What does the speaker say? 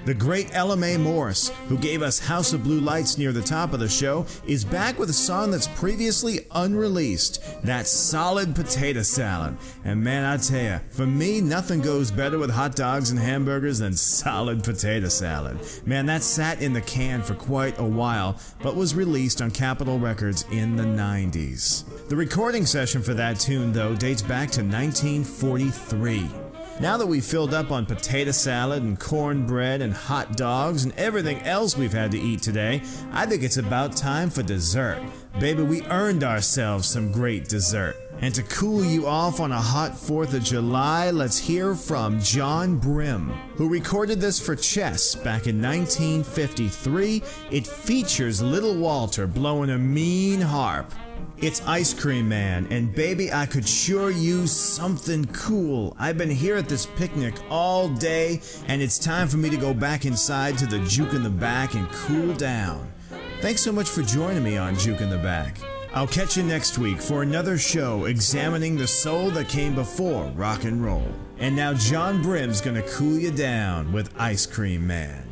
The great Ella Mae Morris, who gave us House of Blue Lights near the top of the show, is back with a song that's previously unreleased. That's Solid Potato Salad. And man, I tell ya, for me, nothing goes better with hot dogs and hamburgers than Solid Potato Salad. Man, that sat in the can for quite a while, but was released on Capitol Records in the 90s. The recording session for that tune, though, dates back to 1943. Now that we've filled up on potato salad and cornbread and hot dogs and everything else we've had to eat today, I think it's about time for dessert. Baby, we earned ourselves some great dessert. And to cool you off on a hot 4th of July, let's hear from John Brim, who recorded this for Chess back in 1953. It features Little Walter blowing a mean harp. It's Ice Cream Man, and baby, I could sure use something cool. I've been here at this picnic all day, and it's time for me to go back inside to the Juke in the Back and cool down. Thanks so much for joining me on Juke in the Back. I'll catch you next week for another show examining the soul that came before rock and roll. And now John Brim's gonna cool you down with Ice Cream Man.